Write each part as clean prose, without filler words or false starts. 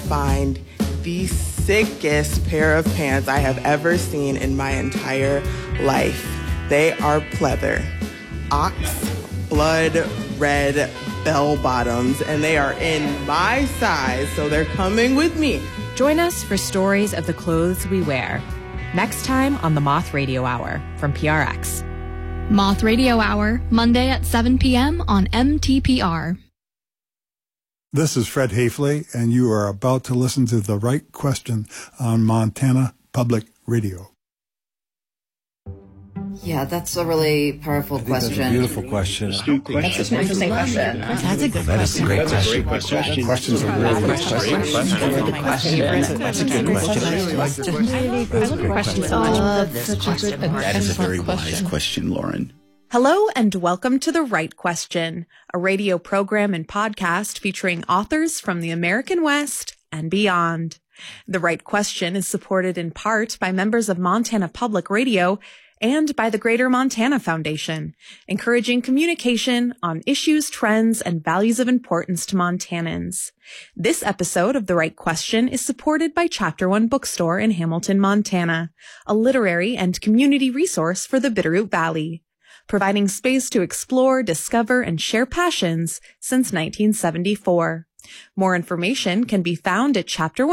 find the sickest pair of pants I have ever seen in my entire life. They are pleather, ox blood red bell bottoms, and they are in my size, so they're coming with me. Join us for stories of the clothes we wear. Next time on the Moth Radio Hour from PRX. Moth Radio Hour, Monday at 7 p.m. on MTPR. This is Fred Hafley, and you are about to listen to The Right Question on Montana Public Radio. Yeah, that's a really powerful question. That's a beautiful question. That's an interesting question. That's a good That is a great question. Questions are really good questions. That is a very wise question, Lauren. Hello and welcome to The Right Question, a radio program and podcast featuring authors from the American West and beyond. The Right Question is supported in part by members of Montana Public Radio and by the Greater Montana Foundation, encouraging communication on issues, trends, and values of importance to Montanans. This episode of The Right Question is supported by Chapter One Bookstore in Hamilton, Montana, a literary and community resource for the Bitterroot Valley, providing space to explore, discover, and share passions since 1974. More information can be found at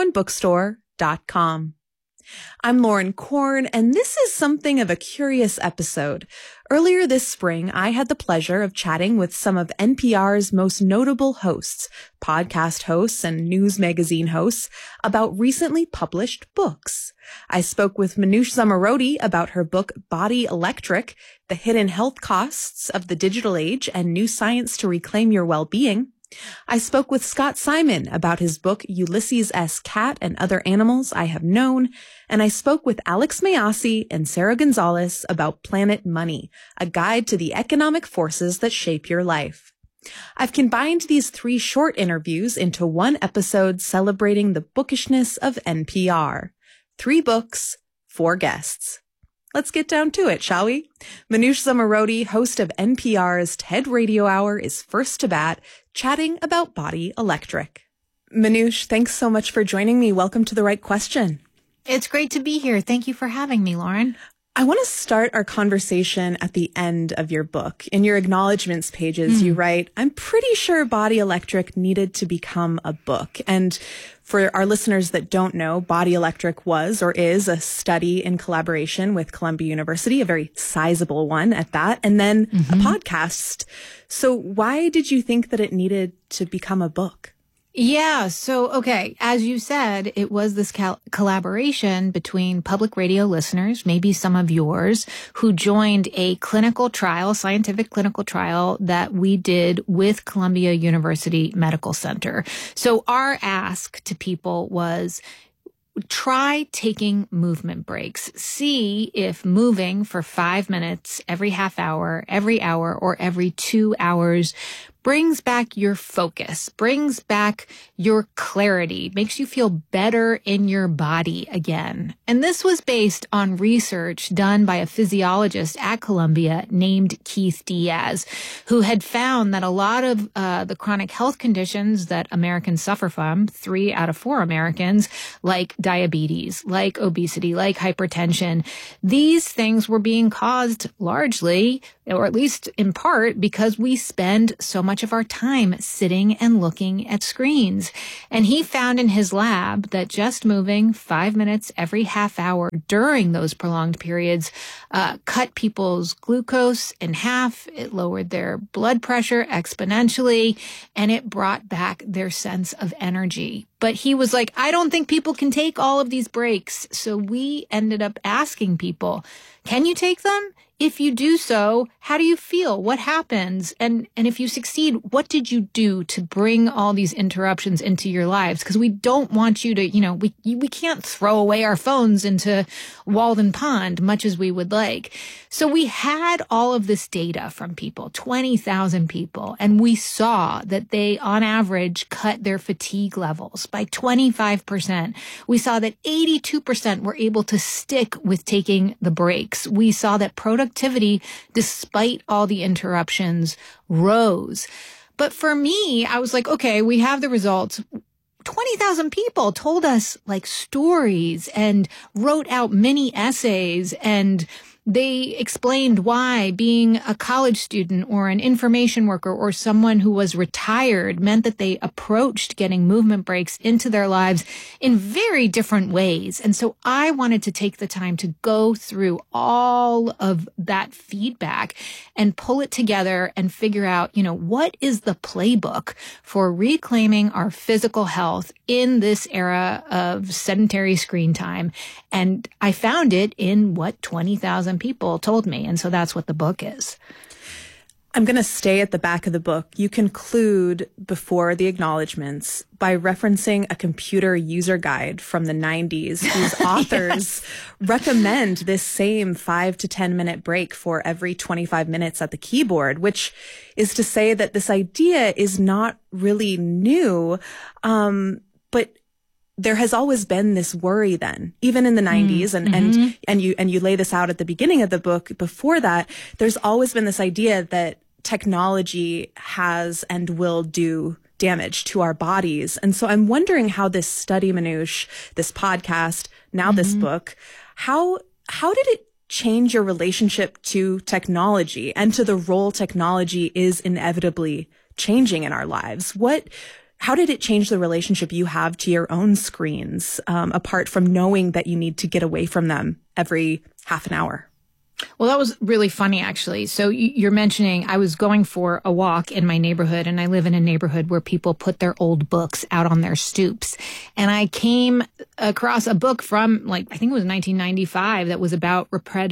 chapteronebookstore.com. I'm Lauren Korn, and this is something of a curious episode. Earlier this spring, I had the pleasure of chatting with some of NPR's most notable hosts, podcast hosts and news magazine hosts, about recently published books. I spoke with Manoush Zomorodi about her book Body Electric, The Hidden Health Costs of the Digital Age and New Science to Reclaim Your Well-Being. I spoke with Scott Simon about his book Ulysses S. Cat and Other Animals I Have Known, and I spoke with Alex Mayasi and Sarah Gonzalez about Planet Money, a guide to the economic forces that shape your life. I've combined these three short interviews into one episode celebrating the bookishness of NPR. 3 books, 4 guests. Let's get down to it, shall we? Manoush Zomorodi, host of NPR's TED Radio Hour, is first to bat, chatting about Body Electric. Manoush, thanks so much for joining me. Welcome to The Right Question. It's great to be here. Thank you for having me, Lauren. I want to start our conversation at the end of your book. In your acknowledgments pages, you write, I'm pretty sure Body Electric needed to become a book. And for our listeners that don't know, Body Electric was or is a study in collaboration with Columbia University, a very sizable one at that, and then a podcast. So why did you think that it needed to become a book? Yeah. So, okay. As you said, it was this collaboration between public radio listeners, maybe some of yours, who joined a clinical trial, scientific clinical trial that we did with Columbia University Medical Center. So our ask to people was, try taking movement breaks. See if moving for 5 minutes every half hour, every hour, or every 2 hours brings back your focus, brings back your clarity, makes you feel better in your body again. And this was based on research done by a physiologist at Columbia named Keith Diaz, who had found that a lot of the chronic health conditions that Americans suffer from, 3 out of 4 Americans, like diabetes, like obesity, like hypertension, these things were being caused largely, or at least in part, because we spend so much of our time sitting and looking at screens. And he found in his lab that just moving 5 minutes every half hour during those prolonged periods cut people's glucose in half. It lowered their blood pressure exponentially, and it brought back their sense of energy. But he was like, I don't think people can take all of these breaks. So we ended up asking people, can you take them? If you do so, how do you feel? What happens? And if you succeed, what did you do to bring all these interruptions into your lives? Because we don't want you to, we can't throw away our phones into Walden Pond, much as we would like. So we had all of this data from people, 20,000 people, and we saw that they, on average, cut their fatigue levels by 25%. We saw that 82% were able to stick with taking the breaks. We saw that productivity, despite all the interruptions, rose. But for me, I was like, okay, we have the results. 20,000 people told us like stories and wrote out mini essays, and they explained why being a college student or an information worker or someone who was retired meant that they approached getting movement breaks into their lives in very different ways. And so I wanted to take the time to go through all of that feedback and pull it together and figure out, what is the playbook for reclaiming our physical health in this era of sedentary screen time. And I found it in what 20,000 people told me. And so that's what the book is. I'm going to stay at the back of the book. You conclude before the acknowledgments by referencing a computer user guide from the 90s whose authors recommend this same 5 to 10 minute break for every 25 minutes at the keyboard, which is to say that this idea is not really new, but there has always been this worry then, even in the 90s, and you lay this out at the beginning of the book. Before that, there's always been this idea that technology has and will do damage to our bodies. And so I'm wondering how this study, Manoush, this podcast, now this book, how did it change your relationship to technology and to the role technology is inevitably changing in our lives? How did it change the relationship you have to your own screens, apart from knowing that you need to get away from them every half an hour? Well, that was really funny, actually. So you're mentioning I was going for a walk in my neighborhood, and I live in a neighborhood where people put their old books out on their stoops. And I came across a book from, I think it was 1995, that was about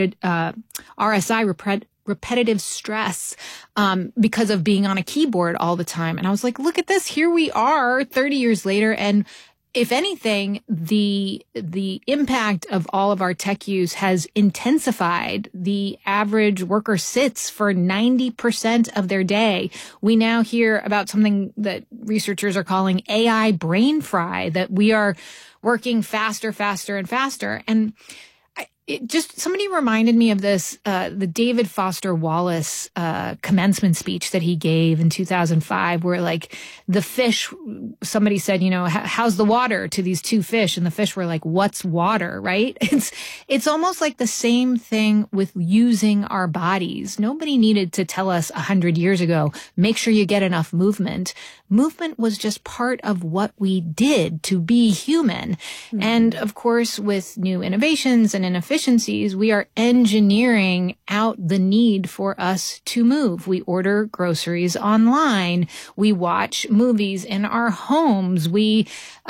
RSI, repetitive stress, because of being on a keyboard all the time. And I was like, look at this. Here we are 30 years later. And if anything, the impact of all of our tech use has intensified. The average worker sits for 90% of their day. We now hear about something that researchers are calling AI brain fry, that we are working faster, and faster. And somebody reminded me of this, the David Foster Wallace commencement speech that he gave in 2005, where the fish, somebody said, how's the water to these two fish? And the fish were like, what's water, right? It's almost like the same thing with using our bodies. Nobody needed to tell us 100 years ago, make sure you get enough movement. Movement was just part of what we did to be human. Mm-hmm. And of course, with new innovations and inefficiencies, we are engineering out the need for us to move. We order groceries online. We watch movies in our homes. We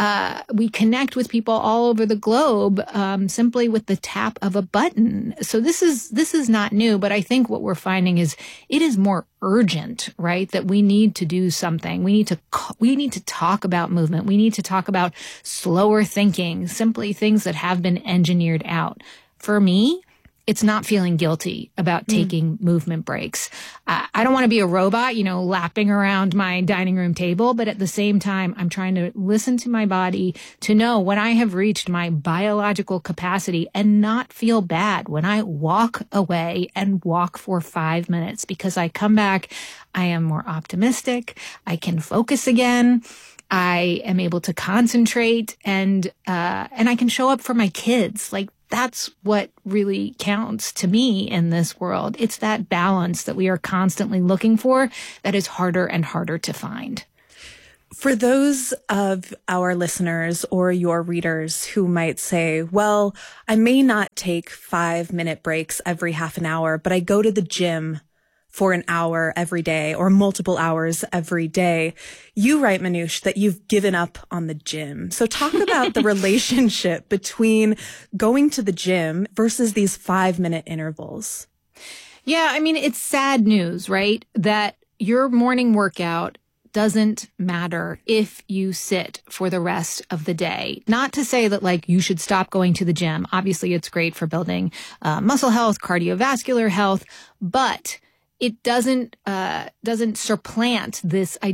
connect with people all over the globe, simply with the tap of a button. So this is not new, but I think what we're finding is it is more urgent, right? That we need to do something. We need to talk about movement. We need to talk about slower thinking, simply things that have been engineered out. For me, it's not feeling guilty about taking movement breaks. I don't want to be a robot, lapping around my dining room table, but at the same time, I'm trying to listen to my body to know when I have reached my biological capacity and not feel bad when I walk away and walk for 5 minutes, because I come back, I am more optimistic, I can focus again, I am able to concentrate, and I can show up for my kids. That's what really counts to me in this world. It's that balance that we are constantly looking for that is harder and harder to find. For those of our listeners or your readers who might say, well, I may not take 5-minute breaks every half an hour, but I go to the gym for an hour every day or multiple hours every day. You write, Manoush, that you've given up on the gym. So talk about the relationship between going to the gym versus these 5-minute intervals. Yeah, I mean, it's sad news, right? That your morning workout doesn't matter if you sit for the rest of the day. Not to say that you should stop going to the gym. Obviously, it's great for building muscle health, cardiovascular health, but it doesn't supplant this idea that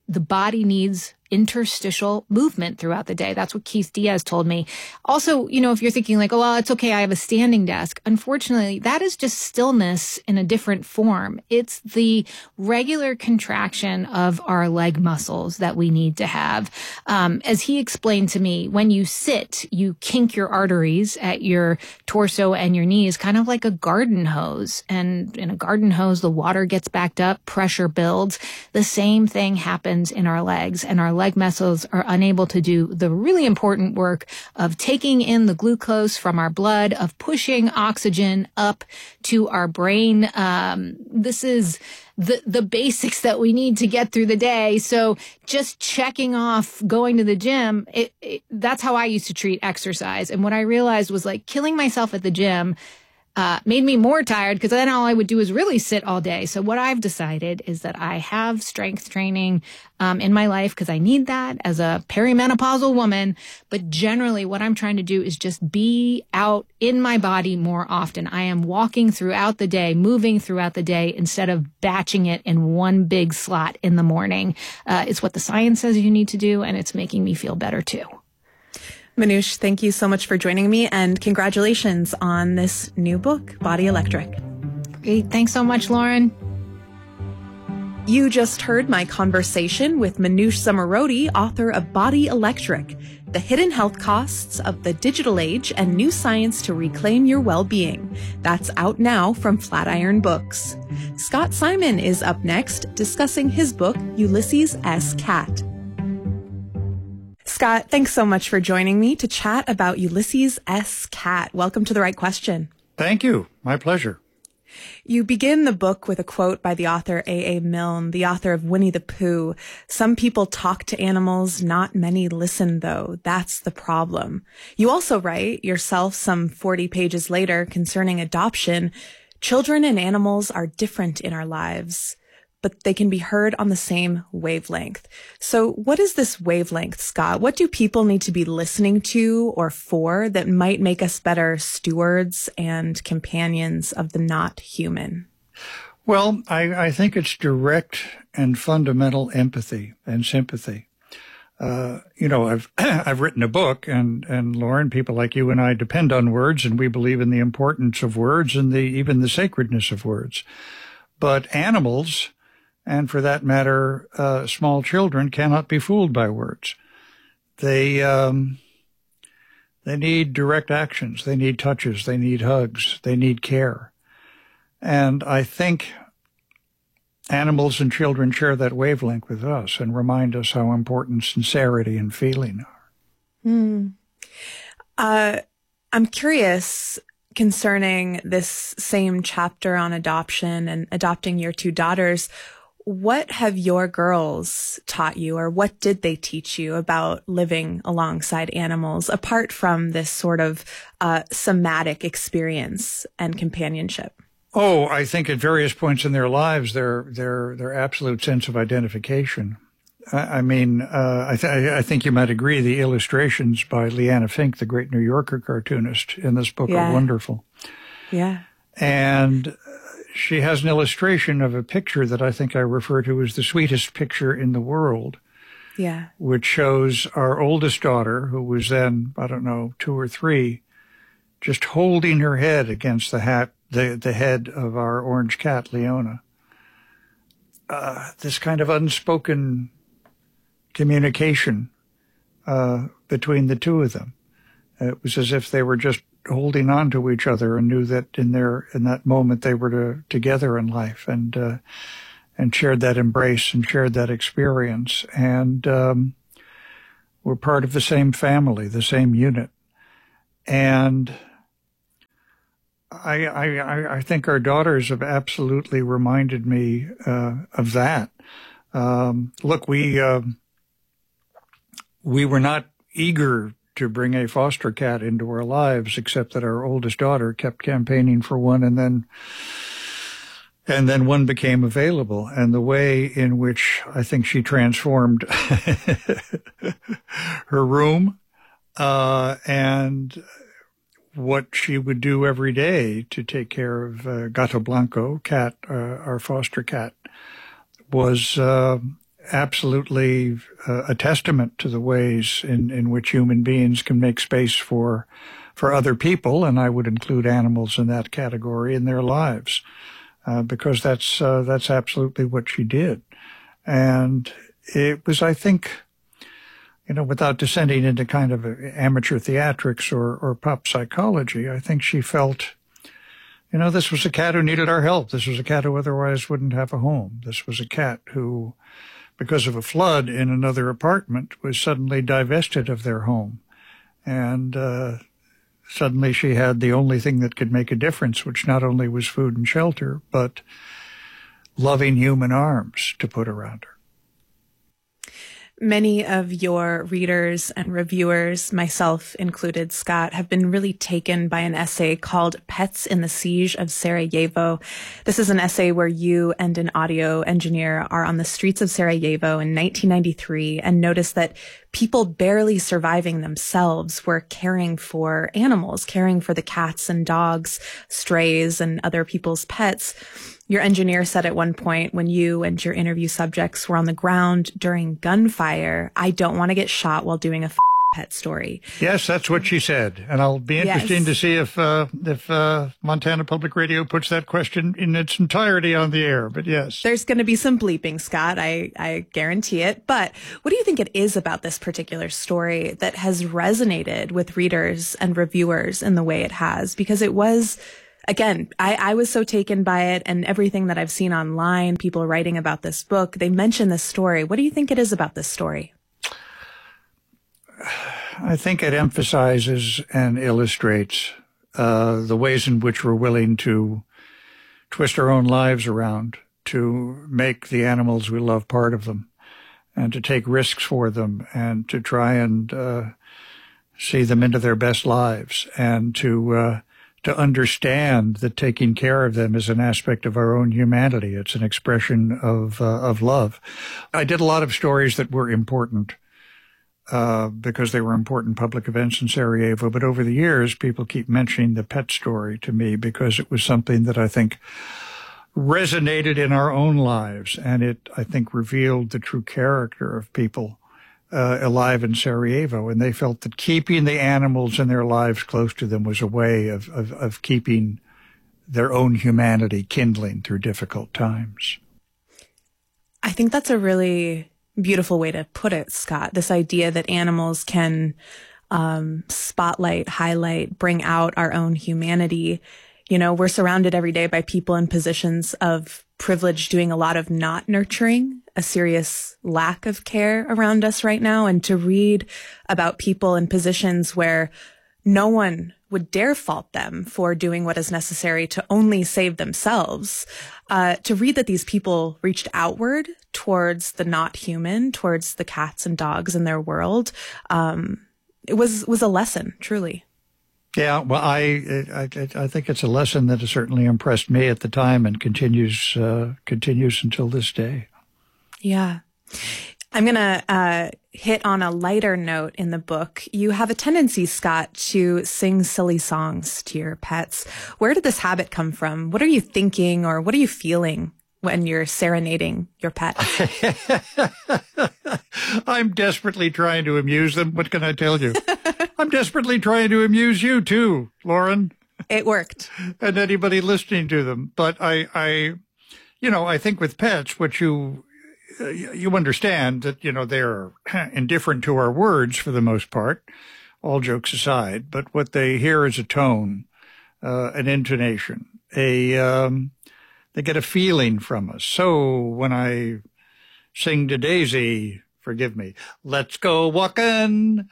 the body needs interstitial movement throughout the day. That's what Keith Diaz told me. Also, if you're thinking like, oh, well, it's okay, I have a standing desk. Unfortunately, that is just stillness in a different form. It's the regular contraction of our leg muscles that we need to have. As he explained to me, when you sit, you kink your arteries at your torso and your knees, kind of like a garden hose. And in a garden hose, the water gets backed up, pressure builds. The same thing happens in our legs, and our leg muscles are unable to do the really important work of taking in the glucose from our blood, of pushing oxygen up to our brain. This is the basics that we need to get through the day. So just checking off going to the gym, that's how I used to treat exercise. And what I realized was like killing myself at the gym made me more tired, because then all I would do is really sit all day. So what I've decided is that I have strength training in my life, because I need that as a perimenopausal woman. But generally what I'm trying to do is just be out in my body more often. I am walking throughout the day, moving throughout the day, instead of batching it in one big slot in the morning. It's what the science says you need to do, and it's making me feel better too. Manoush, thank you so much for joining me, and congratulations on this new book, Body Electric. Great. Thanks so much, Lauren. You just heard my conversation with Manoush Zomorodi, author of Body Electric, The Hidden Health Costs of the Digital Age and New Science to Reclaim Your Well-Being. That's out now from Flatiron Books. Scott Simon is up next, discussing his book, Ulysses S. Cat. Scott, thanks so much for joining me to chat about Ulysses S. Cat. Welcome to The Right Question. Thank you. My pleasure. You begin the book with a quote by the author A.A. Milne, the author of Winnie the Pooh. Some people talk to animals, not many listen, though. That's the problem. You also write yourself some 40 pages later concerning adoption. Children and animals are different in our lives, but they can be heard on the same wavelength. So what is this wavelength, Scott? What do people need to be listening to or for that might make us better stewards and companions of the not human? Well, I think it's direct and fundamental empathy and sympathy. I've written a book, and Lauren, people like you and I depend on words, and we believe in the importance of words and even the sacredness of words. But animals, and for that matter, small children, cannot be fooled by words. They need direct actions. They need touches. They need hugs. They need care. And I think animals and children share that wavelength with us and remind us how important sincerity and feeling are. I'm curious concerning this same chapter on adoption and adopting your two daughters. What have your girls taught you, or what did they teach you about living alongside animals, apart from this sort of somatic experience and companionship? Oh, I think at various points in their lives, their absolute sense of identification. I think you might agree the illustrations by Leanna Fink, the great New Yorker cartoonist, in this book are wonderful. Yeah. And she has an illustration of a picture that I think I refer to as the sweetest picture in the world. Yeah. Which shows our oldest daughter, who was then, 2 or 3, just holding her head against the head of our orange cat, Leona. This kind of unspoken communication between the two of them. It was as if they were just holding on to each other and knew that in that moment they were together in life, and shared that embrace and shared that experience, and were part of the same family, the same unit. And I think our daughters have absolutely reminded me of that. Look, we were not eager to bring a foster cat into our lives, except that our oldest daughter kept campaigning for one, and then one became available. And the way in which I think she transformed her room, and what she would do every day to take care of Gato Blanco, cat, our foster cat, was absolutely a testament to the ways in which human beings can make space for other people, and I would include animals in that category, in their lives, because that's absolutely what she did. And it was, I think, without descending into kind of amateur theatrics or pop psychology, I think she felt, this was a cat who needed our help. This was a cat who otherwise wouldn't have a home. This was a cat who, because of a flood in another apartment, was suddenly divested of their home. And suddenly she had the only thing that could make a difference, which not only was food and shelter, but loving human arms to put around her. Many of your readers and reviewers, myself included, Scott, have been really taken by an essay called Pets in the Siege of Sarajevo. This is an essay where you and an audio engineer are on the streets of Sarajevo in 1993 and notice that people barely surviving themselves were caring for animals, caring for the cats and dogs, strays, and other people's pets. Your engineer said at one point when you and your interview subjects were on the ground during gunfire, I don't want to get shot while doing a pet story. Yes, that's what she said. And I'll be interested to see if Montana Public Radio puts that question in its entirety on the air. But yes. There's going to be some bleeping, Scott. I guarantee it. But what do you think it is about this particular story that has resonated with readers and reviewers in the way it has? Because it was... Again, I was so taken by it, and everything that I've seen online, people writing about this book, they mention this story. What do you think it is about this story? I think it emphasizes and illustrates the ways in which we're willing to twist our own lives around to make the animals we love part of them, and to take risks for them, and to try and see them into their best lives, and to understand that taking care of them is an aspect of our own humanity. It's an expression of love. I did a lot of stories that were important because they were important public events in Sarajevo. But over the years, people keep mentioning the pet story to me because it was something that I think resonated in our own lives. And it, I think, revealed the true character of people alive in Sarajevo, and they felt that keeping the animals in their lives close to them was a way of keeping their own humanity kindling through difficult times. I think that's a really beautiful way to put it, Scott. This idea that animals can spotlight, highlight, bring out our own humanity. We're surrounded every day by people in positions of privilege doing a lot of not nurturing, a serious lack of care around us right now. And to read about people in positions where no one would dare fault them for doing what is necessary to only save themselves, to read that these people reached outward towards the not human, towards the cats and dogs in their world, it was a lesson, truly. Yeah, well, I think it's a lesson that has certainly impressed me at the time and continues until this day. Yeah. I'm going to hit on a lighter note in the book. You have a tendency, Scott, to sing silly songs to your pets. Where did this habit come from? What are you thinking or what are you feeling when you're serenading your pet? I'm desperately trying to amuse them. What can I tell you? I'm desperately trying to amuse you too, Lauren. It worked. And anybody listening to them. But I think with pets, what you understand that, they're indifferent to our words for the most part, all jokes aside. But what they hear is a tone, an intonation, they get a feeling from us. So when I sing to Daisy, forgive me, let's go walking,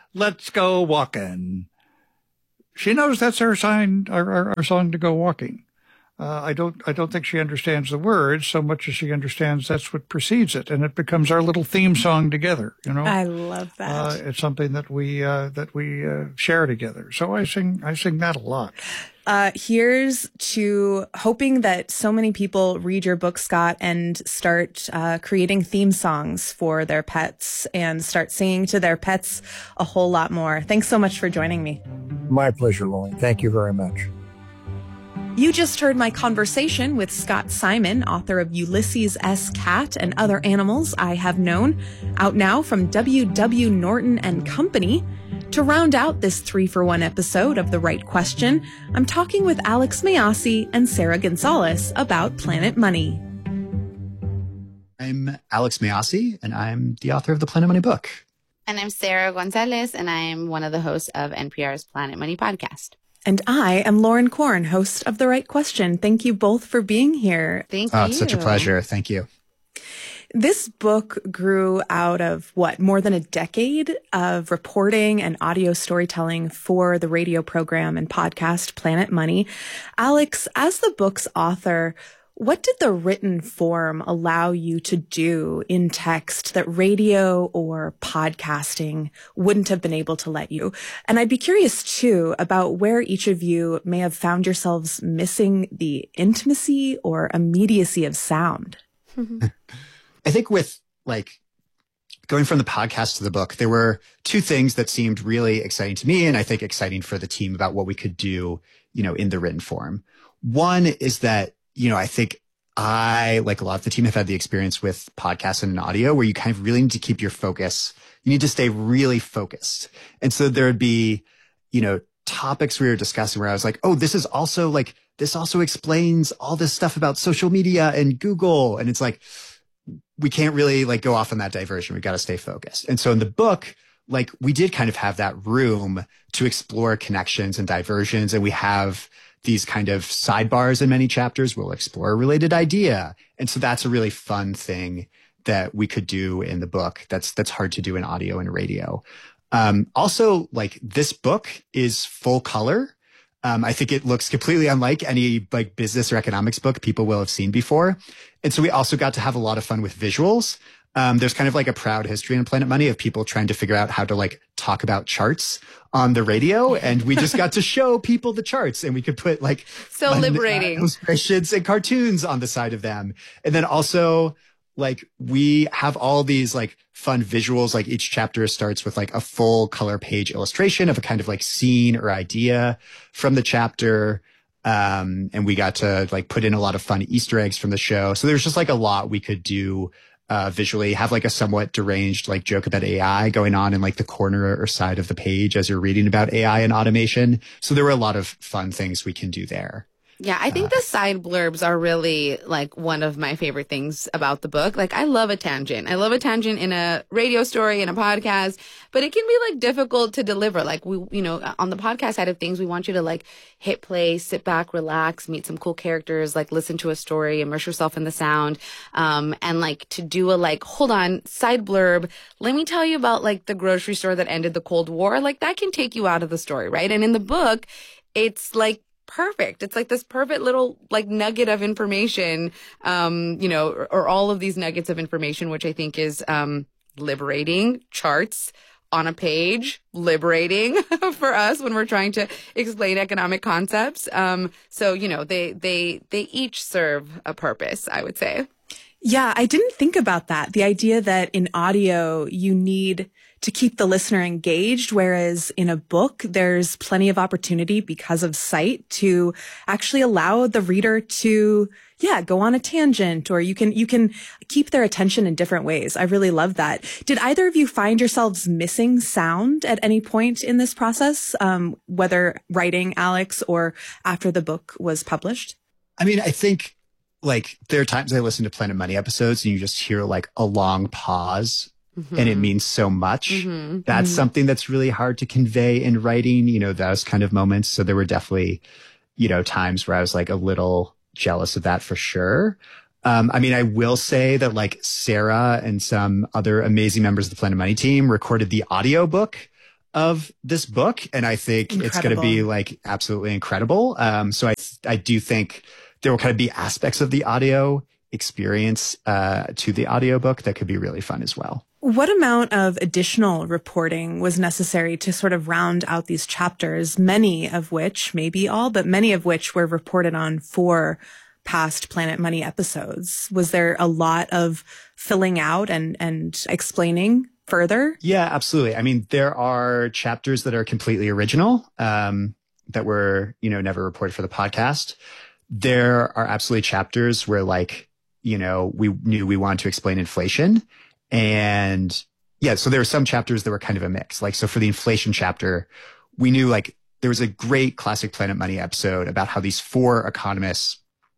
she knows that's our sign, our song to go walking. I don't think she understands the words so much as she understands that's what precedes it, and it becomes our little theme song together. I love that. It's something that we share together. So I sing that a lot. Here's to hoping that so many people read your book, Scott, and start creating theme songs for their pets and start singing to their pets a whole lot more. Thanks so much for joining me. My pleasure, Lauren. Thank you very much. You just heard my conversation with Scott Simon, author of Ulysses S. Cat and Other Animals I Have Known, out now from W.W. Norton and Company. To round out this 3-for-1 episode of The Right Question, I'm talking with Alex Mayyasi and Sarah Gonzalez about Planet Money. I'm Alex Mayyasi, and I'm the author of the Planet Money book. And I'm Sarah Gonzalez, and I'm one of the hosts of NPR's Planet Money podcast. And I am Lauren Korn, host of The Right Question. Thank you both for being here. Thank you. It's such a pleasure. Thank you. This book grew out of more than a decade of reporting and audio storytelling for the radio program and podcast Planet Money. Alex, as the book's author, what did the written form allow you to do in text that radio or podcasting wouldn't have been able to let you? And I'd be curious, too, about where each of you may have found yourselves missing the intimacy or immediacy of sound. I think with going from the podcast to the book, there were two things that seemed really exciting to me and I think exciting for the team about what we could do, in the written form. One is that I think I, like a lot of the team, have had the experience with podcasts and audio where you kind of really need to keep your focus. You need to stay really focused. And so there would be, topics we were discussing where I was like, oh, this also explains all this stuff about social media and Google. And it's like, we can't really go off on that diversion. We've got to stay focused. And so in the book, we did kind of have that room to explore connections and diversions. And we have these kind of sidebars in many chapters. We'll explore a related idea. And so that's a really fun thing that we could do in the book. That's hard to do in audio and radio. Also, this book is full color. I think it looks completely unlike any business or economics book people will have seen before. And so we also got to have a lot of fun with visuals. There's kind of a proud history in Planet Money of people trying to figure out how to talk about charts on the radio. And we just got to show people the charts and we could put so liberating illustrations and cartoons on the side of them. And then also we have all these fun visuals. Each chapter starts with a full color page illustration of a kind of scene or idea from the chapter. And we got to put in a lot of fun Easter eggs from the show. So there's just a lot we could do visually, have a somewhat deranged joke about AI going on in the corner or side of the page as you're reading about AI and automation. So there were a lot of fun things we can do there. Yeah, I think the side blurbs are really one of my favorite things about the book. I love a tangent. I love a tangent in a radio story, in a podcast, but it can be difficult to deliver. We, on the podcast side of things, we want you to hit play, sit back, relax, meet some cool characters, listen to a story, immerse yourself in the sound. And to do a hold on, side blurb. Let me tell you about the grocery store that ended the Cold War. That can take you out of the story, right? And in the book, it's perfect. It's this perfect little nugget of information, or all of these nuggets of information, which I think is liberating. Charts on a page, liberating for us when we're trying to explain economic concepts. So they each serve a purpose, I would say. Yeah, I didn't think about that. The idea that in audio you need to keep the listener engaged, whereas in a book, there's plenty of opportunity because of sight to actually allow the reader to, go on a tangent, or you can keep their attention in different ways. I really love that. Did either of you find yourselves missing sound at any point in this process, whether writing, Alex, or after the book was published? I mean, I think there are times I listen to Planet Money episodes and you just hear a long pause. Mm-hmm. And it means so much. Mm-hmm. That's something that's really hard to convey in writing, those kind of moments. So there were definitely, times where I was a little jealous of that for sure. I will say that Sarah and some other amazing members of the Planet Money team recorded the audiobook of this book. And I think it's going to be absolutely incredible. So I do think there will kind of be aspects of the audio experience to the audiobook that could be really fun as well. What amount of additional reporting was necessary to sort of round out these chapters, many of which, maybe all, but many of which were reported on for past Planet Money episodes? Was there a lot of filling out and explaining further? Yeah, absolutely. I mean, there are chapters that are completely original. that were, never reported for the podcast, there are absolutely chapters where we knew we wanted to explain inflation. And yeah, so there were some chapters that were kind of a mix. So for the inflation chapter, we knew there was a great classic Planet Money episode about how these 4 economists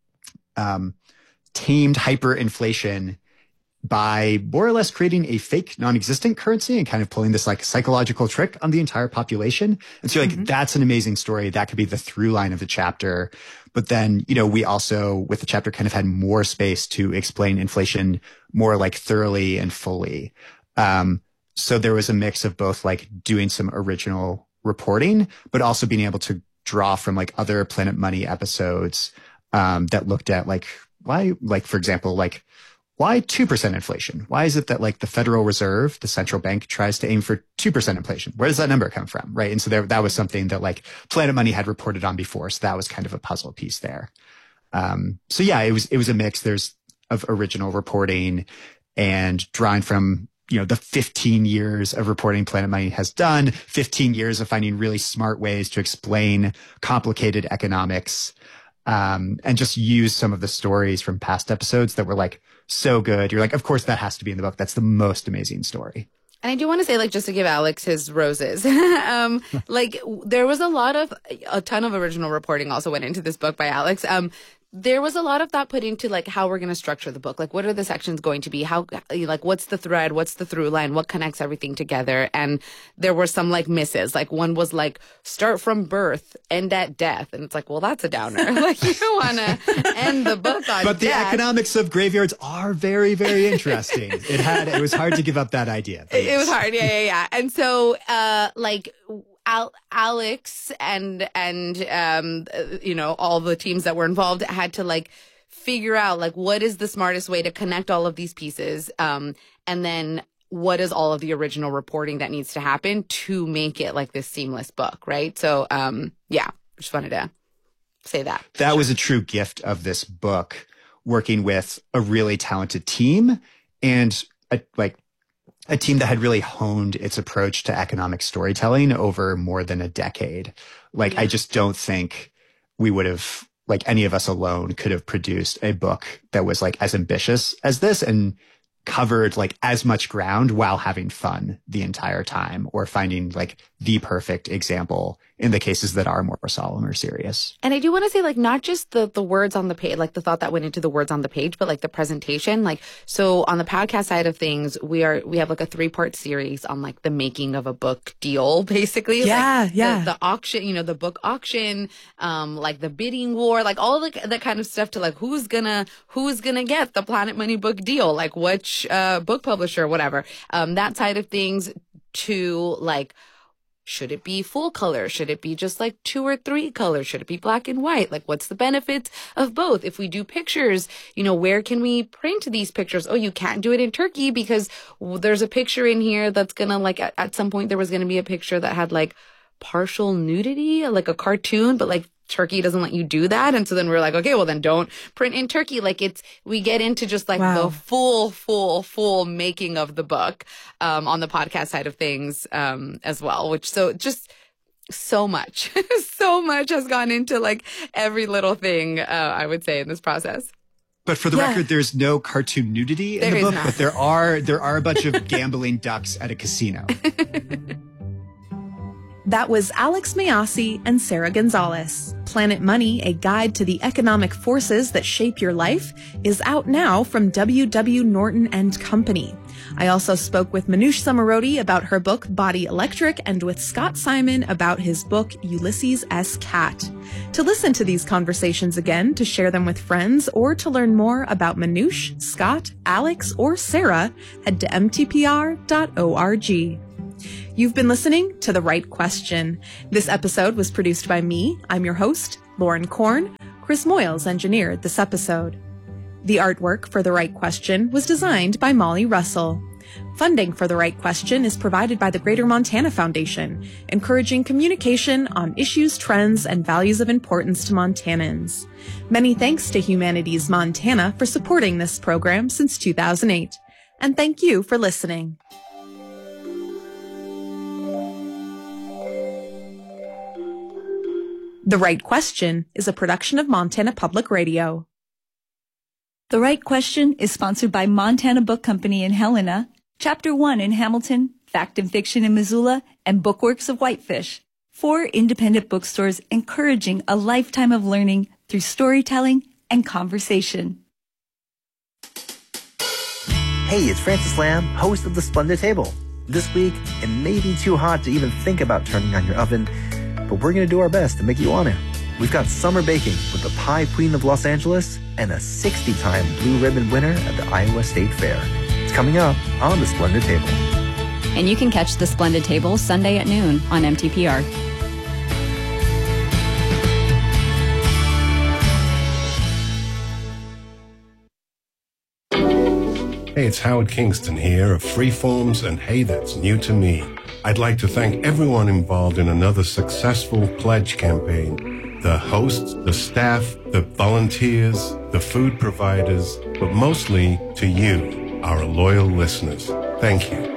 tamed hyperinflation by more or less creating a fake non-existent currency and kind of pulling this psychological trick on the entire population. And so that's an amazing story. That could be the through line of the chapter. But then, we also with the chapter kind of had more space to explain inflation more thoroughly and fully. So there was a mix of both doing some original reporting, but also being able to draw from other Planet Money episodes, that looked at why, for example, why 2% inflation? Why is it that the Federal Reserve, the central bank, tries to aim for 2% inflation? Where does that number come from? Right. And so that was something that Planet Money had reported on before. So that was kind of a puzzle piece there. So yeah, it was a mix. There's of original reporting and drawing from, the 15 years of reporting Planet Money has done, 15 years of finding really smart ways to explain complicated economics, and just use some of the stories from past episodes that were so good. You're of course that has to be in the book. That's the most amazing story. And I do want to say, just to give Alex his roses, there was a ton of original reporting also went into this book by Alex. There was a lot of thought put into how we're going to structure the book. What are the sections going to be? How, what's the thread? What's the through line? What connects everything together? And there were some misses. One was start from birth, end at death. And it's well, that's a downer. You don't want to end the book on But death. the economics of graveyards are very, very interesting. It was hard to give up that idea. It was hard. Yeah. And so, Alex and all the teams that were involved had to figure out what is the smartest way to connect all of these pieces, and then what is all of the original reporting that needs to happen to make it this seamless book, right? So just wanted to say that was a true gift of this book, working with a really talented team and a team that had really honed its approach to economic storytelling over more than a decade. I just don't think we would have, any of us alone could have produced a book that was as ambitious as this and covered as much ground while having fun the entire time, or finding the perfect example in the cases that are more solemn or serious. And I do want to say not just the words on the page, the thought that went into the words on the page, but the presentation. So on the podcast side of things, we have a 3-part series on the making of a book deal, basically. Yeah. The auction, the book auction, the bidding war, all that kind of stuff to who's gonna get the Planet Money book deal, which book publisher, whatever. That side of things to should it be full color? Should it be just 2 or 3 colors? Should it be black and white? What's the benefits of both? If we do pictures, where can we print these pictures? Oh, you can't do it in Turkey because there's a picture in here that's gonna at some point there was gonna be a picture that had partial nudity, a cartoon, but Turkey doesn't let you do that. And so then we're okay, well then don't print in Turkey. We get into just wow. the full making of the book, on the podcast side of things, as well, so just so much has gone into every little thing, I would say, in this process. But for the record, there's no cartoon nudity in the book, but there are a bunch of gambling ducks at a casino. That was Alex Mayyasi and Sarah Gonzalez. Planet Money, A Guide to the Economic Forces That Shape Your Life, is out now from W.W. Norton and Company. I also spoke with Manoush Zomorodi about her book Body Electric and with Scott Simon about his book Ulysses S. Cat. To listen to these conversations again, to share them with friends, or to learn more about Manoush, Scott, Alex, or Sarah, head to mtpr.org. You've been listening to The Right Question. This episode was produced by me. I'm your host, Lauren Korn. Chris Moyles engineered this episode. The artwork for The Right Question was designed by Molly Russell. Funding for The Right Question is provided by the Greater Montana Foundation, encouraging communication on issues, trends, and values of importance to Montanans. Many thanks to Humanities Montana for supporting this program since 2008. And thank you for listening. The Right Question is a production of Montana Public Radio. The Right Question is sponsored by Montana Book Company in Helena, Chapter 1 in Hamilton, Fact and Fiction in Missoula, and Bookworks of Whitefish. 4 independent bookstores encouraging a lifetime of learning through storytelling and conversation. Hey, it's Francis Lamb, host of The Splendid Table. This week, it may be too hot to even think about turning on your oven, but we're going to do our best to make you want to. We've got summer baking with the Pie Queen of Los Angeles and a 60-time Blue Ribbon winner at the Iowa State Fair. It's coming up on The Splendid Table. And you can catch The Splendid Table Sunday at noon on MTPR. Hey, it's Howard Kingston here of Freeforms and Hey, That's New to Me. I'd like to thank everyone involved in another successful pledge campaign. The hosts, the staff, the volunteers, the food providers, but mostly to you, our loyal listeners. Thank you.